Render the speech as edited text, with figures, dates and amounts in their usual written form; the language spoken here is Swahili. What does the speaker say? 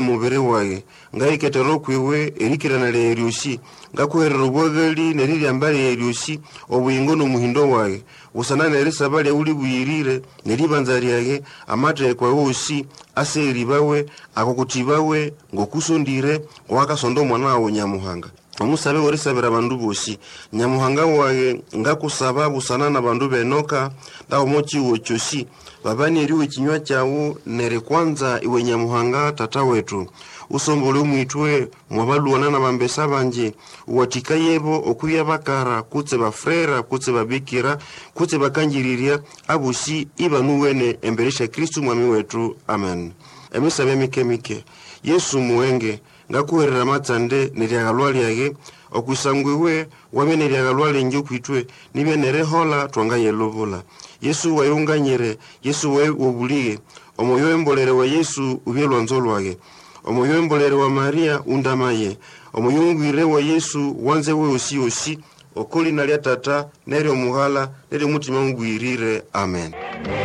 mubere wae ngaiketero kwiwe erikirana le erioshi ngakuherero bwagali neriri ambale erioshi obuyingo no muhindo wae usanana erisabale uli buyirire neribanzari yake amate kwa woshi aseri bawe akokutibawe ngokusondire wakasondo mwana wa Nyamuhanga omusabe orisabira bandu boshi Nyamuhanga wae ngakusaba busanana bandu benoka dawo mochi wochoshi babani eriwe kinywa cyawo nere kwanza iwe Nyamuhanga tata wetu usombole umwitwe mwabaluwana na bambesa banje uwatika yebo okuya bakara kutse bafrera kutse babikira kutse bakanjiriria abushi ibanuwene emberesha Kristu mwami wetu amen. Emisabe mike Yesu muwenge ngakuherera matsande neriagalwali yage okusangwiwe wamene neriagalwali nje kwitwe nibe nerehola twanganye lobola Yesu wayunganyere Yesu wobulige omoyo embolere wa Yesu ubyelwanzo lwage omoyo embolere wa Maria undamaye omoyungwire wa Yesu wanze we osi okoli nalya tata nere omuhala nere mutima ngwirire amen.